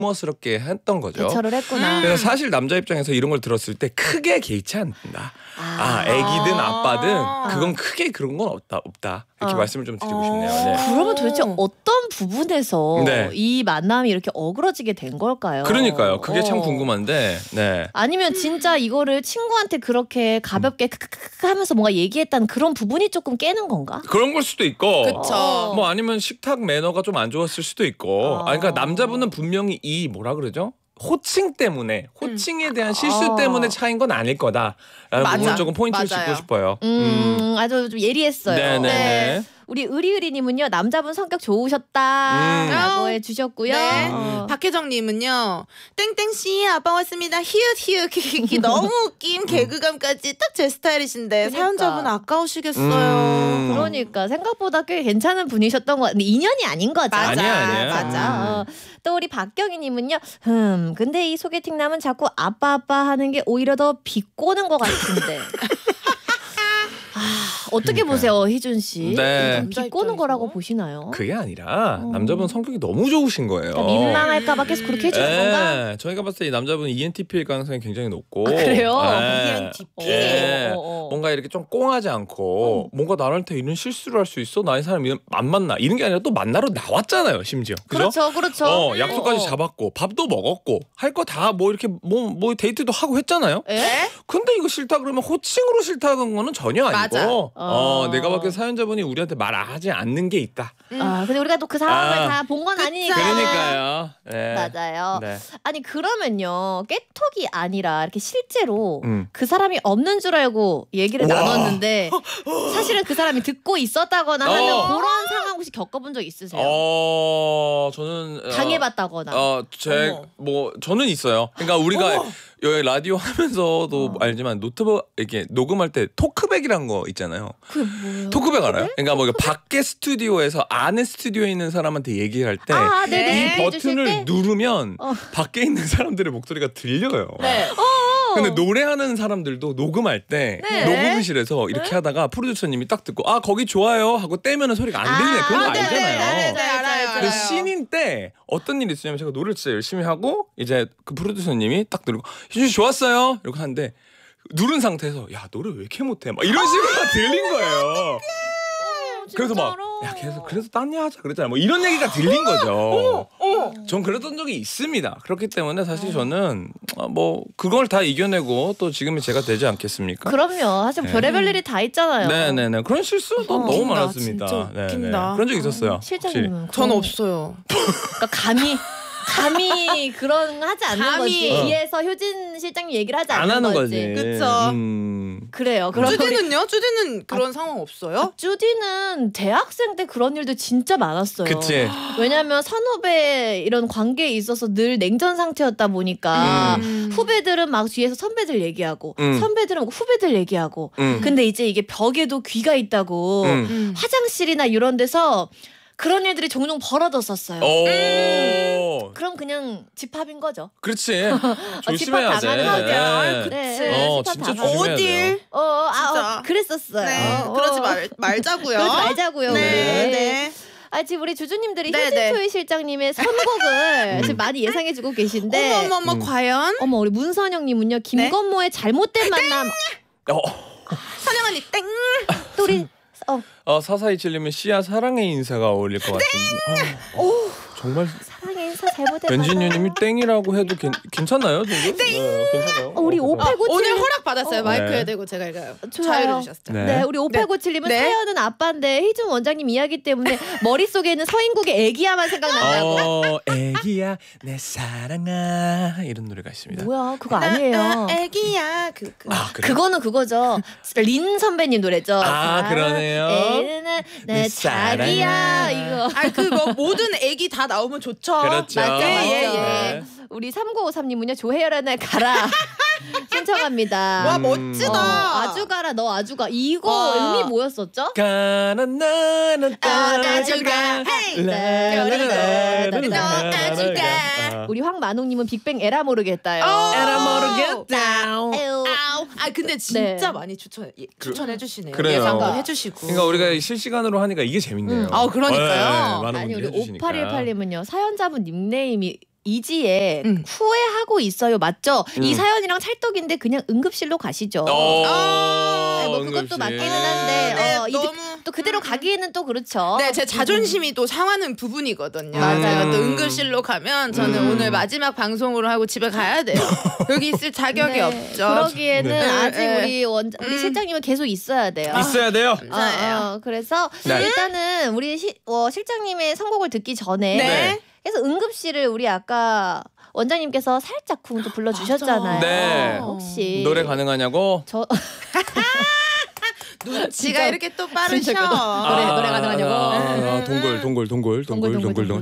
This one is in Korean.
유머스럽게 했던 거죠. 대처를 했구나. 그래서 사실 남자 입장에서 이런 걸 들었을 때 크게 개의치 않는다. 애기든 아빠든 그건 크게 그런 건 없다. 이렇게 말씀을 좀 드리고 싶네요. 네. 그러면 도대체 어떤 부분에서 네. 이 만남이 이렇게 어그러지게 된 걸까요? 그러니까요. 그게 참 궁금한데. 네. 아니면 진짜 이거를 친구한테 그렇게 가볍게 크크크 하면서 뭔가 얘기했다는 그런 부분이 조금 깨는 건가? 그런 걸 수도 있고. 그쵸. 뭐 아니면 식탁 매너가 좀 안 좋았을 수도 있고. 그러니까 남자분은 분명히 이 뭐라 그러죠? 호칭 때문에 호칭에 대한 실수 때문에 차인 건 아닐 거다라는 부분 조금 포인트를 짚고 싶어요. 아주 좀 예리했어요. 네네네. 네. 우리 의리님은요 남자분 성격 좋으셨다라고 해주셨고요. 네. 박혜정님은요 땡땡씨 아빠 왔습니다. 히읗 너무 웃김 개그감까지 딱 제 스타일이신데 그러니까. 사연자분 아까우시겠어요. 그러니까 생각보다 꽤 괜찮은 분이셨던 것 같은데 인연이 아닌 거죠. 아니야. 맞아. 또 우리 박경희님은요. 근데 이 소개팅남은 자꾸 아빠 하는 게 오히려 더 비꼬는 것 같은데. 어떻게 보세요, 희준 씨? 네. 비꼬는 거라고 보시나요? 그게 아니라 남자분 성격이 너무 좋으신 거예요. 그러니까 민망할까봐 계속 그렇게 해주는 건가? 저희가 봤을 때 이 남자분은 ENTP일 가능성이 굉장히 높고. 그래요? ENTP. 뭔가 이렇게 좀 꽁하지 않고 뭔가 나한테 이런 실수를 할 수 있어? 나 이 사람 안 만나. 이런 게 아니라 또 만나러 나왔잖아요, 심지어. 그죠? 그렇죠. 약속까지 잡았고 밥도 먹었고 할 거 다 뭐 이렇게 뭐 데이트도 하고 했잖아요. 근데 이거 싫다 그러면 호칭으로 싫다는 거는 전혀 아니고 내가 봤을 때 사연자분이 우리한테 말하지 않는 게 있다. 근데 우리가 또 그 상황을 다 본 건 아니니까. 그러니까요. 네. 맞아요. 네. 아니 그러면요 깨톡이 아니라 이렇게 실제로 그 사람이 없는 줄 알고 얘기를 나눴는데 사실은 그 사람이 듣고 있었다거나 하는 그런 상황 혹시 겪어본 적 있으세요? 저는 당해봤다거나. 저는 있어요. 그러니까 우리가 여기 라디오 하면서도 알지만 노트북 이렇게 녹음할 때 토크백이란 거 있잖아요. 그게 뭐예요? 토크백 알아요? 그러니까 뭐 밖에 스튜디오에서 안에 스튜디오에 있는 사람한테 얘기할 때 이 버튼을 누르면 밖에 있는 사람들의 목소리가 들려요. 네. 근데 노래하는 사람들도 녹음할 때 녹음실에서 이렇게 하다가 프로듀서님이 딱 듣고 거기 좋아요 하고 떼면은 소리가 안 들리네. 그런 거 알잖아요. 알아요. 근데 신인 때 어떤 일이 있었냐면 제가 노래를 진짜 열심히 하고 이제 그 프로듀서님이 딱 누르고 희준 씨 좋았어요 이렇게 하는데 누른 상태에서 야 노래 왜 이렇게 못해 막 이런 식으로 들린 거예요. 그래서 막 야 계속 그래서 딴 일 하자 그랬잖아 뭐 이런 얘기가 들린 거죠. 전 그랬던 적이 있습니다. 그렇기 때문에 사실 저는 뭐 그걸 다 이겨내고 또 지금의 제가 되지 않겠습니까? 그럼요. 사실 별의별 일이 다 있잖아요. 네네네 그런 실수도 너무 웃긴다, 많았습니다. 진짜 웃긴다. 그런 적 있었어요. 실장님은 전 없어요. 그러니까 감히 그런 거 하지 않는 거지. 뒤에서 효진 실장님 얘기를 하지 않는 안 하는 거지. 그쵸. 그래요. 그럼 쭈디는요? 쭈디는 그런 상황 없어요? 쭈디는 대학생 때 그런 일도 진짜 많았어요. 그치. 왜냐면 선후배 이런 관계에 있어서 늘 냉전 상태였다 보니까 후배들은 막 뒤에서 선배들 얘기하고 선배들은 후배들 얘기하고 근데 이제 이게 벽에도 귀가 있다고 화장실이나 이런 데서 그런 일들이 종종 벌어졌었어요. 그럼 그냥 집합인 거죠. 그렇지. 조심해야 돼. 당하는 거죠. 네. 진짜 조심해야 돼요. 진짜. 그랬었어요. 네, 그러지 말자고요. 그러지 말자고요. 네. 지금 우리 주주님들이 네, 효진초이 실장님의 선곡을 지금 많이 예상해주고 계신데 어머 과연? 우리 문선영님은요 김건모의 잘못된 만남 선영 언니 땡. 또 우리 4427님은 씨야 사랑의 인사가 어울릴 것 같은데. 정말 사랑의 인사 잘못된 변진유님이 땡이라고 해도 괜찮나요? 지금? 네, 괜찮아요. 우리 5897 오늘 허락 받았어요. 마이크에 네. 대고 제가 읽어요. 좋아요. 자유를 주셨어요. 네, 우리 5897님은 네. 사연은 아빠인데 희준 원장님 이야기 때문에 머릿속에 있는 서인국의 애기야만 생각난다고. 애기야 내 사랑아 이런 노래가 있습니다. 뭐야 그거 아니에요. 애기야 그래요? 그거는 그거죠. 린 선배님 노래죠. 그러네요. 애는 내 자기야 이거. 그 뭐 모든 애기 다 나오면 좋죠. 그렇죠. 맞죠. 네. 우리 3953님은요 조혜열의 날 가라 신청합니다. 와 멋지다. 아주 가라 너 아주 가 이거 의미 뭐였었죠? 가라 나는 아주 가. 너 아주 가. 우리 황만웅님은 빅뱅 에라 모르겠다요. 에라 모르겠다. 에우. 근데 진짜 네. 많이 추천해 주시네요. 그래요. 예상도 해주시고. 그러니까 우리가 실시간으로 하니까 이게 재밌네요. 그러니까요. 많은 아니 분들이 우리 해주시니까. 5818님은요 사연자분 닉네임이 이지에 후회하고 있어요. 맞죠? 이 사연이랑 찰떡인데 그냥 응급실로 가시죠. 네, 뭐 그것도 응급실. 맞기는 한데 네, 이제 또 그대로 가기에는 또 그렇죠. 네, 제 자존심이 또 상하는 부분이거든요. 맞아요. 제가 또 응급실로 가면 저는 오늘 마지막 방송으로 하고 집에 가야 돼요. 여기 있을 자격이 네, 없죠. 그러기에는 네. 아직 네. 우리 실장님은 계속 있어야 돼요. 있어야 돼요. 감사해요. 그래서 네. 일단은 우리 실장님의 선곡을 듣기 전에 네. 그래서 응급실을 우리 아까 원장님께서 살짝 쿵도 불러주셨잖아요. 네. 혹시 노래 가능하냐고? 저 눈치가 이렇게 또 빠르셔. 노래 가능하냐고? 동글.